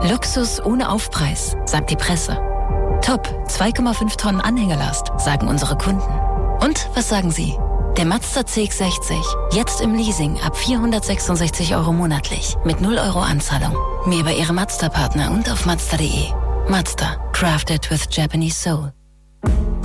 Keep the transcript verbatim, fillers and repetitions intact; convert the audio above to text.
Luxus ohne Aufpreis, sagt die Presse. Top, zwei Komma fünf Tonnen Anhängerlast, sagen unsere Kunden. Und was sagen Sie? Der Mazda C X sechzig, jetzt im Leasing ab vierhundertsechsundsechzig Euro monatlich, mit null Euro Anzahlung. Mehr bei Ihrem Mazda-Partner und auf mazda punkt de. Mazda, crafted with Japanese soul.